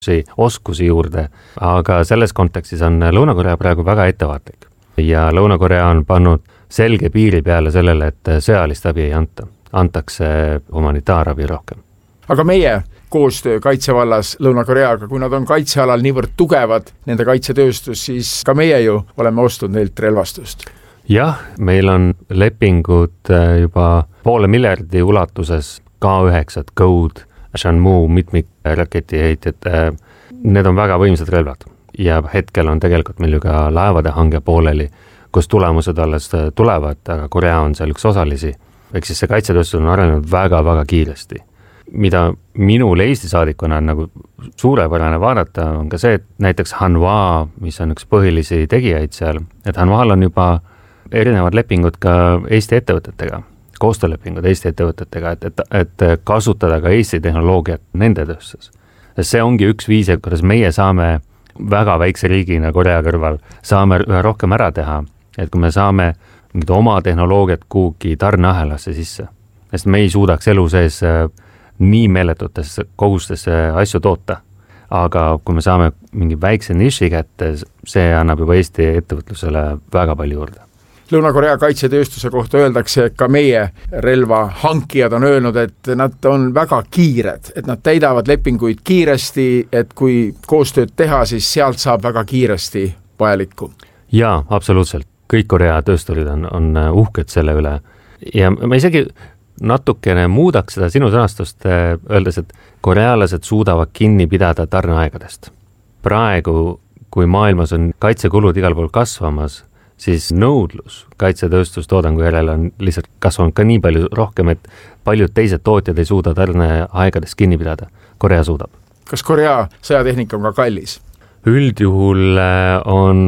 oskusi juurde, aga selles kontekstis on Lõuna-Korea praegu väga ettevaatlik ja Lõuna-Korea on pannud selge piiri peale sellele, et sõjalist abi ei anta. Antakse humanitaarabi rohkem. Aga meie koostöö kaitsevallas Lõuna-Koreaga, kui nad on kaitsealal niivõrd tugevad, nende kaitsetööstus, siis ka meie ju oleme ostnud neilt relvastust. Jah, meil on lepingud juba 500 miljardi ulatuses K9, Code, Shanmu, mitmikraketiheitjad. Need on väga võimsad relvad ja hetkel on tegelikult meil ju ka laevade hange pooleli, kus tulemused alles tulevad, aga Korea on seal üks osalisi. Ehk siis see kaitsetööstus on arenenud väga-väga kiiresti. Mida minul Eesti saadikuna on nagu suurepärane vaadata, on ka see, et näiteks Hanwha, mis on üks põhilisi tegijaid seal, et Hanwhal on juba erinevad lepingud ka Eesti ettevõtetega, koostöölepingud Eesti ettevõtetega, et kasutada ka Eesti tehnoloogiat nende tööstus. See ongi üks viis, kuidas meie saame väga väikse riigina Korea kõrval saame üha rohkem ära teha, et kui me saame mingid oma tehnoloogiat kuhugi tarneahelasse sisse, sest me ei suudaks elu sees nii meeletutes kogustesse asju toota, aga kui me saame mingi väikse niši kätte, see annab juba Eesti ettevõtlusele väga palju juurde. Lõuna-Korea kaitsetööstuse kohta öeldakse, et ka meie relva hankijad on öelnud, et nad on väga kiired, et nad täidavad lepinguid kiiresti, et kui koostööd teha, siis sealt saab väga kiiresti vajalikku. Jaa, absoluutselt. Kõik Korea töösturid on uhked selle üle ja ma isegi natukene muudaks seda sinu sõnastust, öeldes, et korealased suudavad kinni pidada tarneaegadest. Praegu, kui maailmas on kaitsekulud igal pool kasvamas, siis nõudlus kaitsetööstustoodangu järel on lihtsalt kasvanud ka nii palju rohkem, et paljud teised tootjad ei suuda tarneaegadest kinni pidada. Korea suudab. Kas Korea sõjatehnika on ka kallis? Üldjuhul on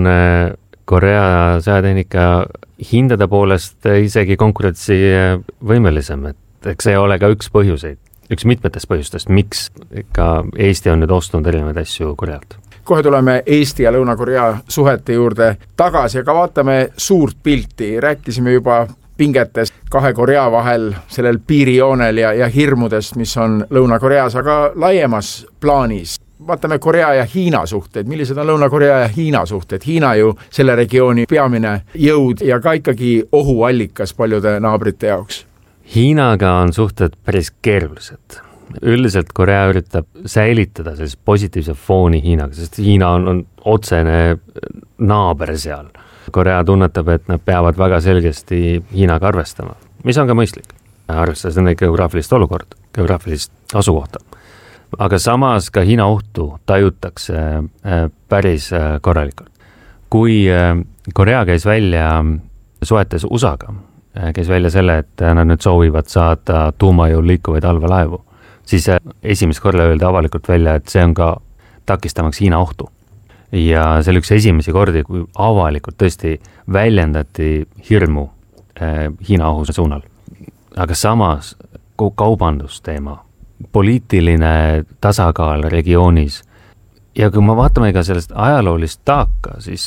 Korea sõjatehnika hindade poolest isegi konkurentsi võimelisem, et eks see ole ka üks põhjuseid, üks mitmetest põhjustest, miks ka Eesti on nüüd ostnud erinevaid asju Korealt. Kohe tuleme Eesti ja Lõuna-Korea suhete juurde tagasi, aga vaatame suurt pilti. Rääkisime juba pingetest kahe Korea vahel, sellel piirijoonel ja hirmudest, mis on Lõuna-Koreas, aga laiemas plaanis. Vaatame Korea ja Hiina suhted. Millised on Lõuna-Korea ja Hiina suhted? Hiina ju selle regiooni peamine jõud ja ka ikkagi ohuallikas paljude naabrite jaoks. Hiinaga on suhted päris keerulised. Üldiselt Korea üritab säilitada sellist positiivse fooni Hiinaga, sest Hiina on otsene naaber seal. Korea tunnetab, et nad peavad väga selgesti Hiinaga arvestama, mis on ka mõistlik, arvestades nende geograafilist olukord, geograafilist asukohta. Aga samas ka Hiina ohtu tajutakse päris korralikult. Kui Korea käis välja suhetes USA-ga, käis välja selle, et nad nüüd soovivad saada tuumajõul liikuvaid allveelaevu, siis esimest korda öeldi avalikult välja, et see on ka takistamaks Hiina ohtu. Ja see oli üks esimesi kordi, kui avalikult tõesti väljendati hirmu Hiina ohuse suunal. Aga samas kaubandusteema, poliitiline tasakaal regioonis ja kui me vaatame ka sellest ajaloolist taaka, siis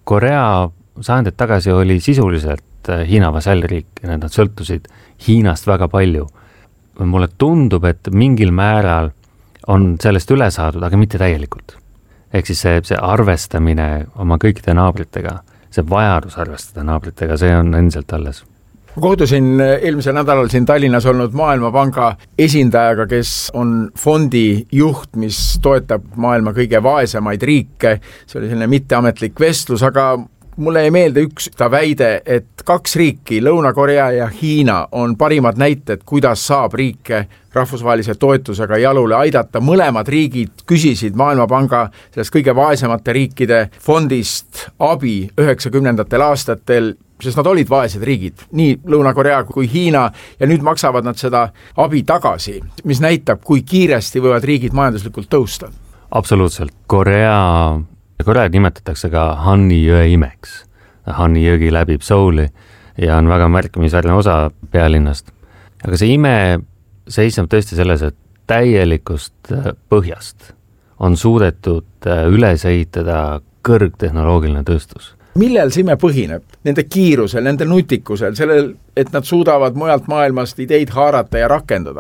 Korea sajandid tagasi oli sisuliselt Hiina vasallriik ja nad sõltusid Hiinast väga palju. Mulle tundub, et mingil määral on sellest üle saadud, aga mitte täielikult. Ehk siis see arvestamine oma kõikide naabritega, see vajadus arvestada naabritega, see on endiselt alles. Ma kohtusin eelmisel nädalal siin Tallinnas olnud Maailmapanga esindajaga, kes on fondi juht, mis toetab maailma kõige vaesemaid riike. See oli selline mitteametlik vestlus, aga mulle ei meelde üks ta väide, et kaks riiki, Lõuna-Korea ja Hiina, on parimad näited, kuidas saab riike rahvusvahelise toetusega jalule aidata. Mõlemad riigid küsisid Maailmapanga sellest kõige vaesemate riikide fondist abi 90. aastatel, sest nad olid vaesed riigid, nii Lõuna-Korea kui Hiina, ja nüüd maksavad nad seda abi tagasi, mis näitab, kui kiiresti võivad riigid majanduslikult tõusta. Absoluutselt. Korea nimetatakse ka Hanni jõe imeks. Hanni jõgi läbib Souli ja on väga märkimisväärne osa pealinnast. Aga see ime seisneb tõesti selles, et täielikust põhjast on suudetud üles ehitada kõrgtehnoloogiline tööstus. Millel see ime põhineb? Nende kiirusel, nende nutikusel, sellel, et nad suudavad mujalt maailmast ideid haarata ja rakendada?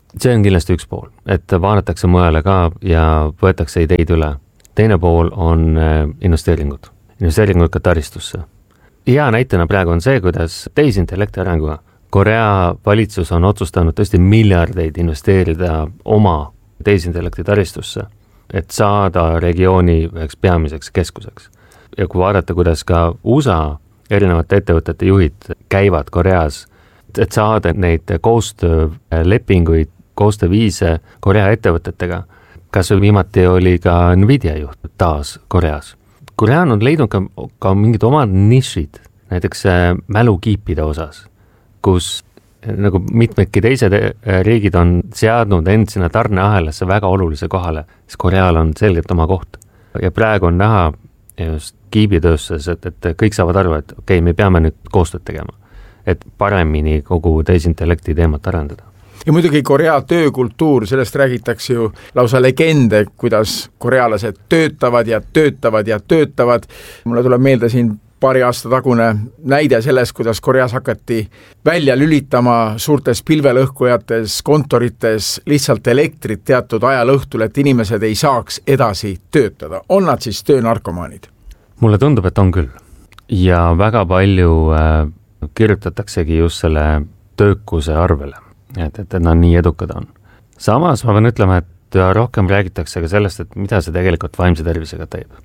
see on kindlasti üks pool, et vaadatakse mujale ka ja võetakse ideid üle. Teine pool on investeeringud ka taristusse. Hea näitena praegu on see, kuidas tehisintellekti arenguga Korea valitsus on otsustanud tõesti miljardeid investeerida oma tehisintellekti taristusse, et saada regiooni üheks peamiseks keskuseks. Ja kui vaadata, kuidas ka USA erinevate ettevõtete juhid käivad Koreas, et saada neid koostöölepinguid, koostööviise Korea ettevõtetega, kas viimati oli ka Nvidia juht taas Koreas. Korean on leidnud ka mingid omad nišid, näiteks mälukiipide osas, kus nagu mitmedki teised riigid on seadnud end sinna tarneahelasse väga olulise kohale, siis Koreal on selgelt oma koht. Ja praegu on näha just kiibitööstuses, et kõik saavad aru, et okei, me peame nüüd koostööd tegema, et paremini kogu tehisintellekti teemat arendada. Ja muidugi Korea töökultuur, sellest räägitakse ju lausa legende, kuidas korealased töötavad ja töötavad ja töötavad. Mulle tuleb meelde siin paari aasta tagune näide sellest, kuidas Koreas hakati välja lülitama suurtes pilvelõhkujates, kontorites lihtsalt elektrit teatud ajal õhtul, et inimesed ei saaks edasi töötada. On nad siis töönarkomaanid? Mulle tundub, et on küll. Ja väga palju kirjutataksegi just selle töökuse arvele, et nad nii edukad on. Samas ma pean ütlema, et rohkem räägitakse ka sellest, et mida see tegelikult vaimse tervisega teeb.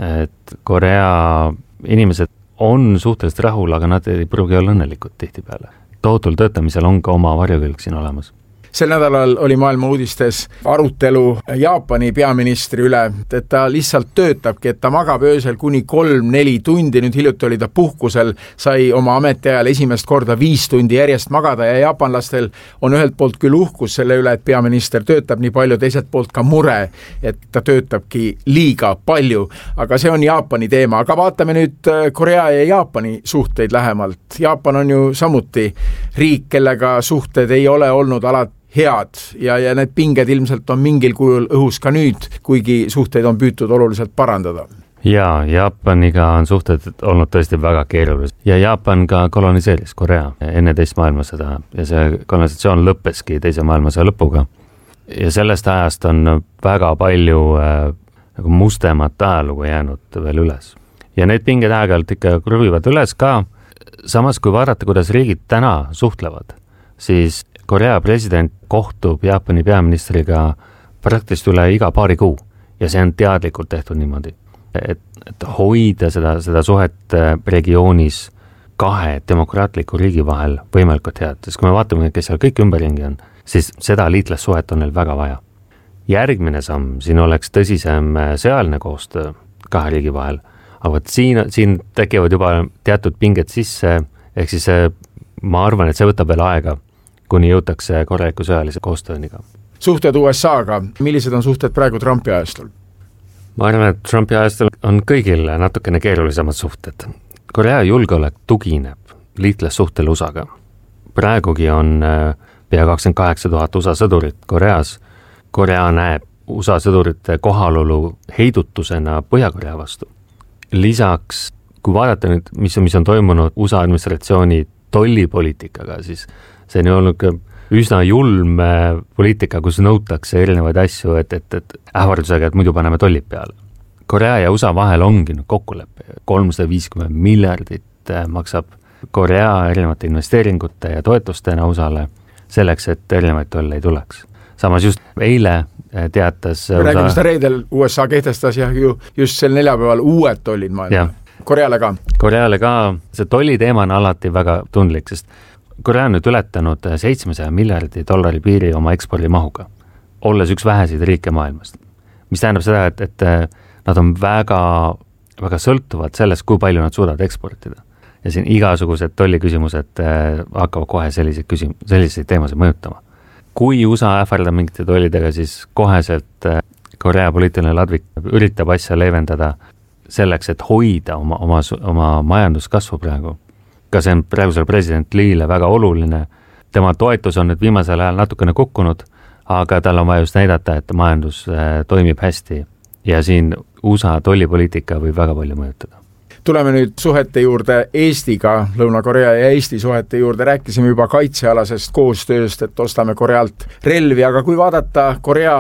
Et Korea inimesed on suhteliselt rahul, aga nad ei pruugi olla õnnelikud tihtipeale. Tohutul töötamisel on ka oma varjukülg siin olemas. Sel nädalal oli maailma uudistes arutelu Jaapani peaministri üle, et ta lihtsalt töötabki, et ta magab öösel kuni 3-4 tundi, nüüd hiljuti oli ta puhkusel, sai oma ametiajal esimest korda 5 tundi järjest magada ja jaapanlastel on ühelt poolt küll uhkus selle üle, et peaminister töötab nii palju, teiselt poolt ka mure, et ta töötabki liiga palju, aga see on Jaapani teema, aga vaatame nüüd Korea ja Jaapani suhteid lähemalt. Jaapan on ju samuti riik, kellega suhted ei ole olnud alati head ja need pinged ilmselt on mingil kujul õhus ka nüüd, kuigi suhteid on püütud oluliselt parandada. Ja Jaapaniga on suhted olnud tõesti väga keerulised ja Jaapan ka koloniseeris Korea enne teist maailmasõda ja see kolonisatsioon lõppeski teise maailmasõja lõpuga. Ja sellest ajast on väga palju nagu mustemat ajalugu jäänud veel üles. Ja need pinged aeg-ajalt ikka kruvivad üles ka. Samas kui vaadata, kuidas riigid täna suhtlevad, siis Korea president kohtub Jaapani peaministriga praktiliselt üle iga paari kuu ja see on teadlikult tehtud niimoodi, et hoida seda suhet regioonis kahe demokraatliku riigi vahel võimalikult head, sest kui me vaatame, kes seal kõik ümberringi on, siis seda liitlassuhet on neil väga vaja. Järgmine samm siin oleks tõsisem sõjaline koostöö kahe riigi vahel, aga siin tekivad juba teatud pinged sisse, ehk siis ma arvan, et see võtab veel aega, kuni jõutakse korraliku sõjalise koostööniga. Suhted USA-ga, millised on suhted praegu Trumpi ajastul? Ma arvan, et Trumpi ajastul on kõigil natukene keerulisemad suhted. Korea julgeolek tugineb liitlassuhtel USA-ga. Praegugi on pea 28 000 USA sõdurit Koreas. Korea näeb USA sõdurite kohalolu heidutusena Põhja-Korea vastu. Lisaks, kui vaadata nüüd, mis on toimunud USA administratsiooni tollipoliitikaga, siis see on olnud üsna julm poliitika, kus nõutakse erinevaid asju, et ähvardusega, et muidu paneme tollid peale. Korea ja USA vahel ongi kokkulepe. 350 miljardit maksab Korea erinevate investeeringute ja toetustena USA-le selleks, et erinevaid tolle ei tuleks. Samas just eile teatas räägime seda reedel, USA kehtestas ja just sel neljapäeval uued tollid maailma. Koreale ka. Koreale ka. See tolli teema on alati väga tundlik, sest Korea on nüüd ületanud 700 miljardi dollari piiri oma ekspordi mahuga, olles üks väheseid riike maailmast. Mis tähendab seda, et nad on väga, väga sõltuvad sellest, kui palju nad suudavad eksportida. Ja siin igasugused tolliküsimused hakkavad kohe selliseid teemasid mõjutama. Kui USA ähvardab mingite tollidega, siis koheselt Korea poliitiline ladvik üritab asja leevendada selleks, et hoida oma majanduskasvu praegu. Ka see on praegusel president Lee'le väga oluline. Tema toetus on nüüd viimasel ajal natukene kukkunud, aga tal on vaja just näidata, et majandus toimib hästi ja siin USA tollipoliitika võib väga palju mõjutada. Tuleme nüüd suhete juurde Eestiga, Lõuna-Korea ja Eesti suhete juurde. Rääkisime juba kaitsealasest koostööst, et ostame Korealt relvi, aga kui vaadata Korea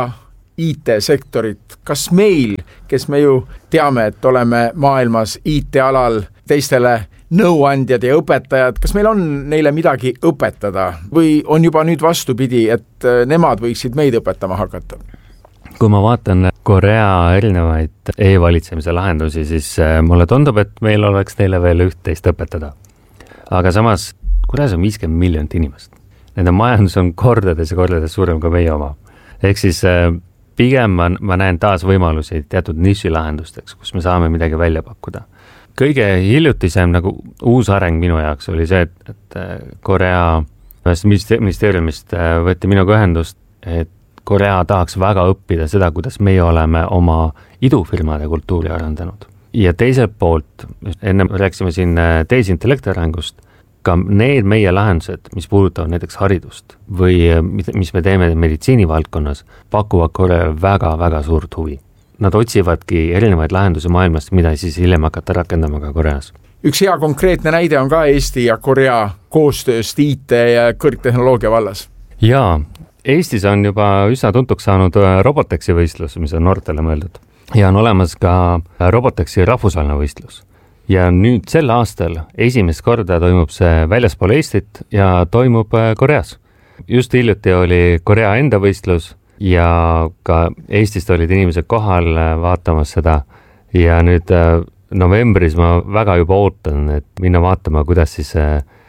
IT-sektorit, kas meil, kes me ju teame, et oleme maailmas IT-alal teistele nõuandjad ja õpetajad, kas meil on neile midagi õpetada või on juba nüüd vastupidi, et nemad võiksid meid õpetama hakata? Kui ma vaatan Korea erinevaid e-valitsemise lahendusi, siis mulle tundub, et meil oleks neile veel üht-teist õpetada. Aga samas, Koreas on 50 miljonit inimest. Nende majandus on kordades ja kordades suurem kui meie oma. Ehk siis pigem ma näen taas võimalusi teatud nišilahendusteks, kus me saame midagi välja pakkuda. Kõige hiljutisem nagu uus areng minu jaoks oli see, et Korea ministeeriumist võeti minuga ühendust, et Korea tahaks väga õppida seda, kuidas meie oleme oma idufirmade kultuuri arendanud. Ja teiselt poolt, enne rääksime siin tehisintellekti arengust, ka need meie lahendused, mis puudutavad näiteks haridust või mis me teeme meditsiinivaldkonnas, pakuvad Koreale väga-väga suurt huvi. Nad otsivadki erinevaid lahendusi maailmast, mida siis hiljem hakata rakendama ka Koreas. Üks hea konkreetne näide on ka Eesti ja Korea koostööst IT ja kõrgtehnoloogia vallas. Jaa, Eestis on juba üsna tuntuks saanud Roboteksi võistlus, mis on noortele mõeldud. Ja on olemas ka Roboteksi rahvusvaheline võistlus. Ja nüüd sel aastal esimest korda toimub see väljaspool Eestit ja toimub Koreas. Just hiljuti oli Korea enda võistlus ja ka Eestist olid inimesed kohal vaatamas seda ja nüüd novembris ma väga juba ootan, et minna vaatama, kuidas siis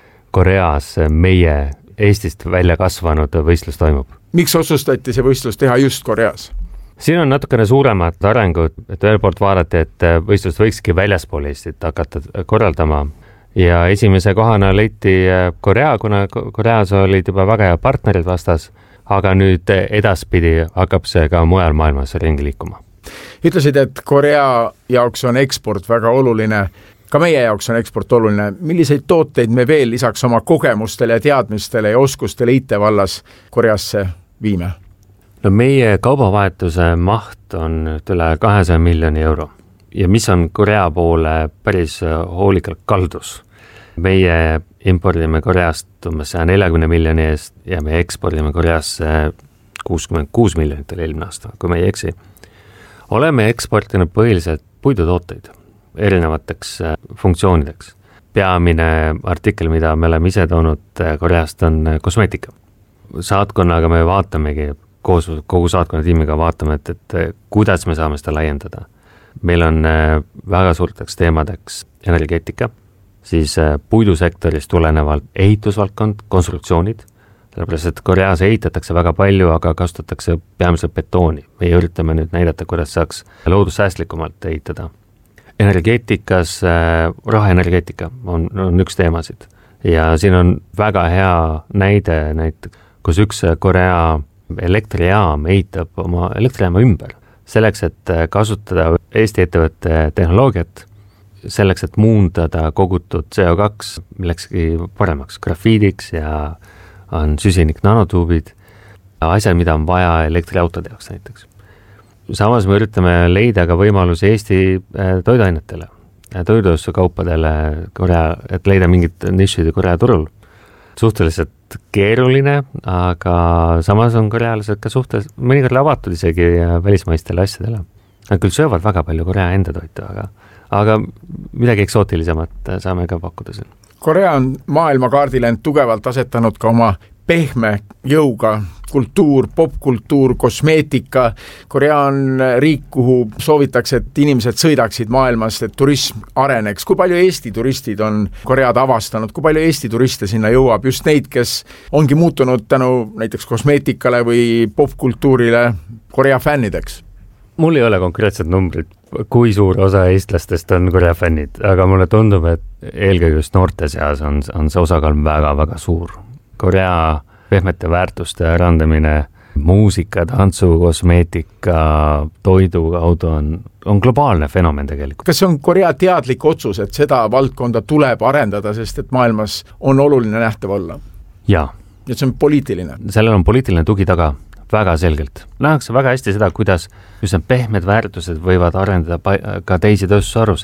Koreas meie Eestist välja kasvanud võistlus toimub. Miks otsustati see võistlus teha just Koreas? Siin on natukene suuremad arengud, et ühel poolt vaadati, et võistlust võikski väljaspool Eestit hakata korraldama ja esimese kohana leiti Korea, kuna Koreas olid juba väga hea partnerid vastas, aga nüüd edaspidi hakkab see ka mujal maailmas ringi liikuma. Ütlesid, et Korea jaoks on eksport väga oluline, ka meie jaoks on eksport oluline. Milliseid tooteid me veel lisaks oma kogemustele ja teadmistele ja oskustele IT vallas Koreasse viime? No meie kaubavahetuse maht on üle 200 miljoni euro ja mis on Korea poole päris hoolikalt kaldus. Meie impordime Koreast umbes 140 miljoni eest ja me ekspordime Koreasse 66 miljonit eelmine aasta, kui me ei eksi. Oleme eksportinud põhiliselt puidutooteid erinevateks funktsioonideks. Peamine artikkel, mida me oleme ise toonud Koreast, on kosmeetika. Saatkonnaga me vaatamegi, kogu saatkonna tiimiga vaatame, et kuidas me saame seda laiendada. Meil on väga suurteks teemadeks energeetika, siis puidusektorist tulenevalt ehitusvaldkond, konstruktsioonid, sellepärast, et Koreas ehitatakse väga palju, aga kasutatakse peamiselt betooni. Me üritame nüüd näidata, kuidas saaks loodussäästlikumalt ehitada. Energeetikas, roheenergeetika on üks teemasid ja siin on väga hea näide, kus üks Korea elektrijaam ehitab oma elektrijaama ümber, selleks, et kasutada Eesti ettevõtte tehnoloogiat, selleks, et muundada kogutud CO2 millekski paremaks, grafiidiks ja on süsinik nanotuubid, asjad, mida on vaja elektriautode jaoks näiteks. Samas me üritame leida ka võimalusi Eesti toiduainetele, toidukaupadele Korea, et leida mingit nišidi Korea turul. Suhteliselt keeruline, aga samas on korealased ka mõnikord avatud isegi välismaistele asjadele. Nad küll söövad väga palju Korea enda toitu, aga midagi eksootilisemat saame ka pakkuda siin. Korea on maailmakaardile tugevalt asetanud ka oma pehme jõuga kultuur, popkultuur, kosmeetika. Korea on riik, kuhu soovitakse, et inimesed sõidaksid maailmast, et turism areneks. Kui palju Eesti turistid on Koread avastanud, kui palju Eesti turiste sinna jõuab, just neid, kes ongi muutunud tänu näiteks kosmeetikale või popkultuurile Korea fännideks? Mul ei ole konkreetset numbrit, kui suur osa eestlastest on Korea fännid, aga mulle tundub, et eelkõige just noorte seas on see osakaal väga-väga suur. Korea pehmete väärtuste randamine, muusika, tantsu, kosmeetika, toidu kaudu on globaalne fenomen tegelikult. Kas see on Korea teadlik otsus, et seda valdkonda tuleb arendada, sest et maailmas on oluline nähtav olla? Jaa. Ja see on poliitiline? Sellel on poliitiline tugi taga, väga selgelt. Nähakse väga hästi seda, kuidas just need pehmed väärtused võivad arendada ka teisi tööstusharusid.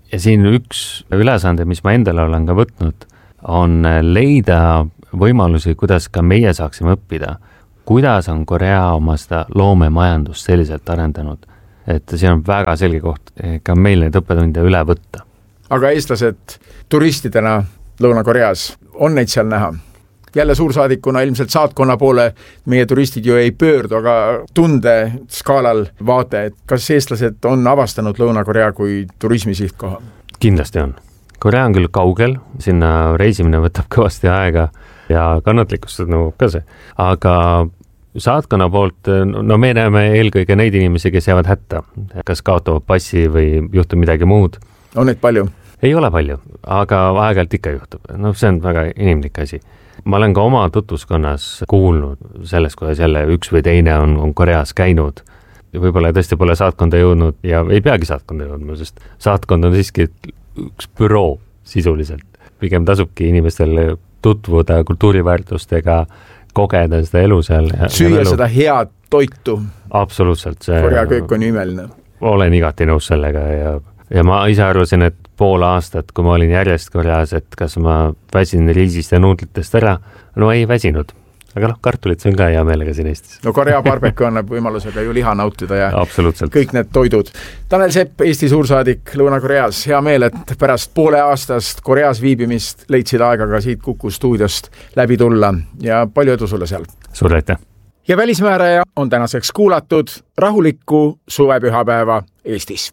ja siin üks ülesande, mis ma endale olen ka võtnud, on leida võimalusi, kuidas ka meie saaksime õppida, kuidas on Korea oma seda loomemajandust selliselt arendanud, et siin on väga selge koht ka meil neid õppetunde üle võtta. Aga eestlased turistidena Lõuna-Koreas, on neid seal näha? Jälle suursaadikuna ilmselt saatkonna poole meie turistid ju ei pöördu, aga tunde skaalal vaate, et kas eestlased on avastanud Lõuna-Korea kui turismisihtkoha? Kindlasti on. Korea on küll kaugel, sinna reisimine võtab kõvasti aega ja kannatlikkust nõuab ka see, aga saatkonna poolt, no me näeme eelkõige neid inimesi, kes jäävad hätta, kas kaotavad passi või juhtub midagi muud. On neid palju? Ei ole palju, aga aeg-ajalt ikka juhtub. No see on väga inimlik asi. Ma olen ka oma tutvuskonnas kuulnud sellest, kuidas jälle üks või teine on Koreas käinud. Võib-olla tõesti pole saatkonda jõudnud ja ei peagi saatkonda jõudma, sest saatkond on siiski üks büroo sisuliselt. Pigem tasubki inimestel tutvuda kultuuriväärtustega, kogeda seda elu seal. Süüa seda head toitu. Absoluutselt. Korea köök on imeline. Olen igati nõus sellega ja ma ise arvasin, et pool aastat, kui ma olin järjest Koreas, et kas ma väsin riisist ja nuudlitest ära, no ei väsinud. Aga kartulit see on ka hea meelega siin Eestis. No Korea barbecue annab võimalusega ju liha nautida ja kõik need toidud. Tanel Sepp, Eesti suursaadik Lõuna-Koreas, hea meel, et pärast poole aastast Koreas viibimist leidsid aega ka siit Kuku stuudiost läbi tulla ja palju edu sulle seal. Suur aitäh! Ja Välismääraja on tänaseks kuulatud. Rahulikku suvepühapäeva Eestis!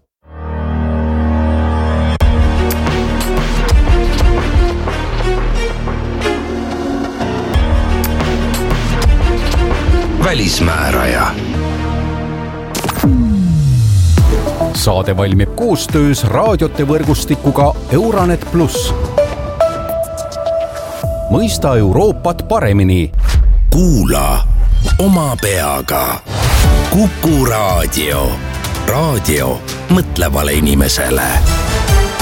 Välismääraja. Saade valmib koostöös raadiote võrgustikuga Euranet Plus. Mõista Euroopat paremini. Kuula oma peaga. Kuku raadio. Raadio mõtlevale inimesele.